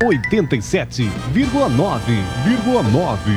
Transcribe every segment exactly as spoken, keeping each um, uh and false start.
oitenta e sete vírgula nove vírgula nove.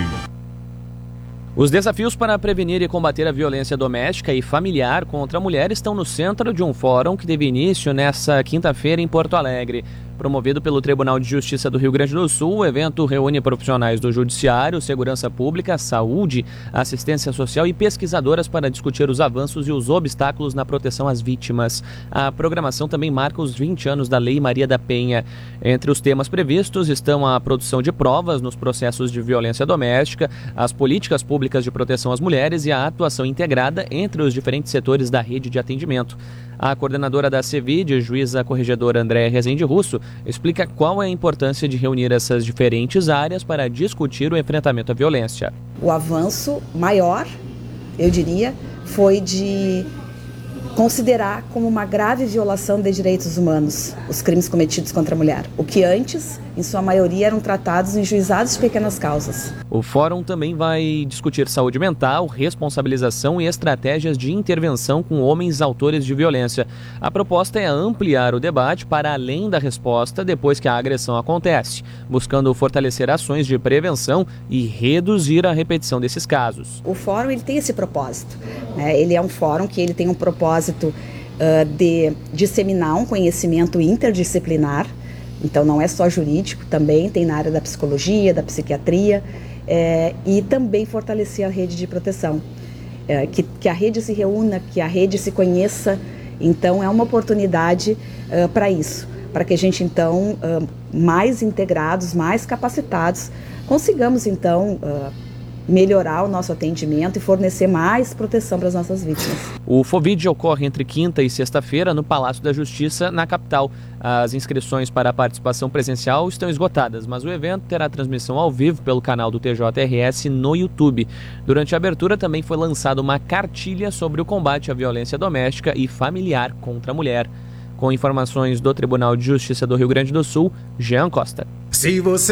Os desafios para prevenir e combater a violência doméstica e familiar contra a mulher estão no centro de um fórum que teve início nesta quinta-feira em Porto Alegre. Promovido pelo Tribunal de Justiça do Rio Grande do Sul, o evento reúne profissionais do Judiciário, Segurança Pública, Saúde, Assistência Social e pesquisadoras para discutir os avanços e os obstáculos na proteção às vítimas. A programação também marca os vinte anos da Lei Maria da Penha. Entre os temas previstos estão a produção de provas nos processos de violência doméstica, as políticas públicas de proteção às mulheres e a atuação integrada entre os diferentes setores da rede de atendimento. A coordenadora da CEVID, juíza corregedora Andréa Rezende Russo, explica qual é a importância de reunir essas diferentes áreas para discutir o enfrentamento à violência. O avanço maior, eu diria, foi de considerar como uma grave violação de direitos humanos os crimes cometidos contra a mulher, o que antes, em sua maioria, eram tratados em juizados de pequenas causas. O fórum também vai discutir saúde mental, responsabilização e estratégias de intervenção com homens autores de violência. A proposta é ampliar o debate para além da resposta depois que a agressão acontece, buscando fortalecer ações de prevenção e reduzir a repetição desses casos. O fórum ele tem esse propósito, né? Ele é um fórum que ele tem um propósito uh, de disseminar um conhecimento interdisciplinar. Então não é só jurídico, também tem na área da psicologia, da psiquiatria, é, e também fortalecer a rede de proteção, é, que, que a rede se reúna, que a rede se conheça. Então é uma oportunidade uh, para isso, para que a gente então, uh, mais integrados, mais capacitados, consigamos então uh, melhorar o nosso atendimento e fornecer mais proteção para as nossas vítimas. O FOVID ocorre entre quinta e sexta-feira no Palácio da Justiça, na capital. As inscrições para a participação presencial estão esgotadas, mas o evento terá transmissão ao vivo pelo canal do T J R S no YouTube. Durante a abertura também foi lançada uma cartilha sobre o combate à violência doméstica e familiar contra a mulher. Com informações do Tribunal de Justiça do Rio Grande do Sul, Jean Costa. Se você